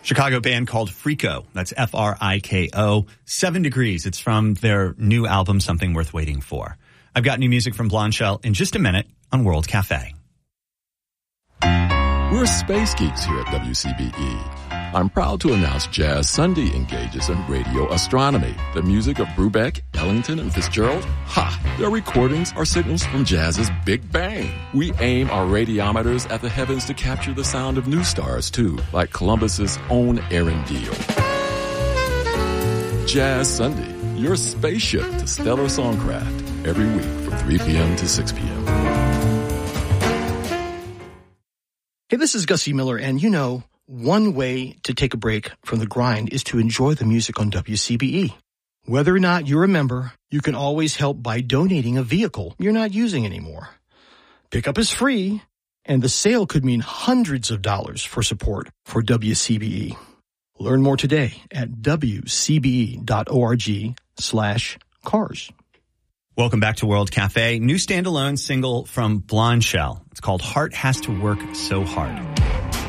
Chicago band called Friko. That's Friko. 7 Degrees. It's from their new album, Something Worth Waiting For. I've got new music from Blonde Shell in just a minute on World Cafe. We're space geeks here at WCBE. I'm proud to announce Jazz Sunday engages in radio astronomy. The music of Brubeck, Ellington, and Fitzgerald? Ha! Their recordings are signals from jazz's Big Bang. We aim our radiometers at the heavens to capture the sound of new stars, too, like Columbus's own Aaron Deal. Jazz Sunday, your spaceship to stellar songcraft, every week from 3 p.m. to 6 p.m. Hey, this is Gussie Miller, and you know, one way to take a break from the grind is to enjoy the music on WCBE. Whether or not you're a member, you can always help by donating a vehicle you're not using anymore. Pickup is free, and the sale could mean hundreds of dollars for support for WCBE. Learn more today at wcbe.org/cars. Welcome back to World Cafe. New standalone single from Blonde Shell. It's called Heart Has to Work So Hard.